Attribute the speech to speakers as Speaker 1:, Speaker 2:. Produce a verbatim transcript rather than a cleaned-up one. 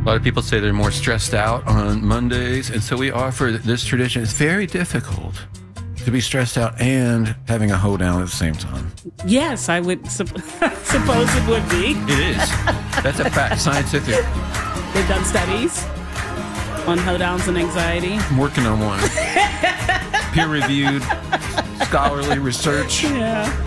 Speaker 1: lot of people say they're more stressed out on Mondays, and so we offer this tradition. It's very difficult to be stressed out and having a hoedown at the same time.
Speaker 2: Yes, I would sup- suppose it would be.
Speaker 1: It is. That's a fact, scientific.
Speaker 2: They've done studies on hoedowns and anxiety.
Speaker 1: I'm working on one. Peer-reviewed, scholarly research.
Speaker 2: Yeah.